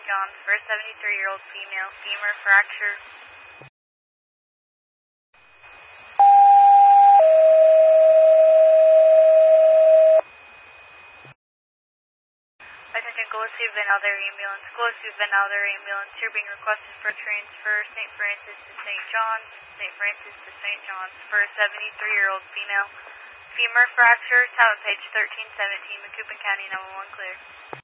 John's for a 73-year-old female, femur fracture. Attention, Gillespie Van Alder Ambulance. Gillespie Van Alder Ambulance. You're being requested for transfer St. Francis to St. John's. St. Francis to St. John's for a 73-year-old female, femur fracture. Tower page 1317, Macoupin County 911 clear.